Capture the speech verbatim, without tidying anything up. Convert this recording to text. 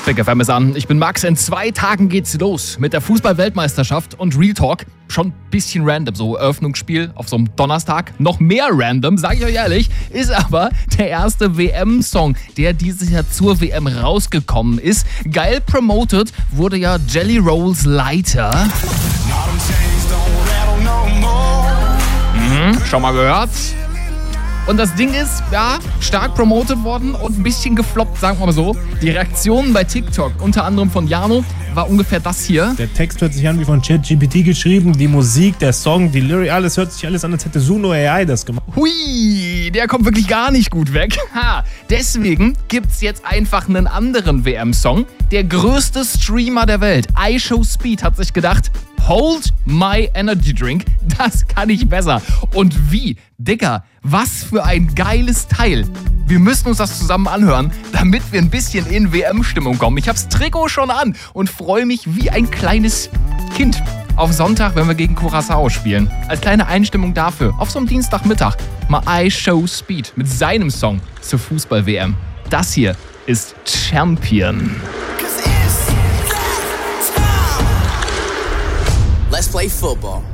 Big F M ist an. Ich bin Max. In zwei Tagen geht's los mit der Fußball-Weltmeisterschaft und Real Talk. Schon ein bisschen random, so Eröffnungsspiel auf so einem Donnerstag. Noch mehr random, sage ich euch ehrlich, ist aber der erste W M-Song, der dieses Jahr zur W M rausgekommen ist. Geil promoted wurde ja Jelly Rolls Lighter. Mhm, schon mal gehört. Und das Ding ist, ja, stark promotet worden und ein bisschen gefloppt, sagen wir mal so. Die Reaktionen bei TikTok, unter anderem von Jano, war ungefähr das hier. Der Text hört sich an wie von ChatGPT geschrieben, die Musik, der Song, die Lyric, alles hört sich alles an, als hätte Suno A I das gemacht. Hui, der kommt wirklich gar nicht gut weg. Ha, deswegen gibt's jetzt einfach einen anderen W M-Song. Der größte Streamer der Welt, iShowSpeed, hat sich gedacht, Hold My Energy Drink, das kann ich besser. Und wie? Digga, was für ein geiles Teil. Wir müssen uns das zusammen anhören, damit wir ein bisschen in W M-Stimmung kommen. Ich hab's Trikot schon an und freue mich wie ein kleines Kind auf Sonntag, wenn wir gegen Curaçao spielen. Als kleine Einstimmung dafür, auf so einem Dienstagmittag, mal iShowSpeed mit seinem Song zur Fußball-W M. Das hier ist Champion. Let's play football.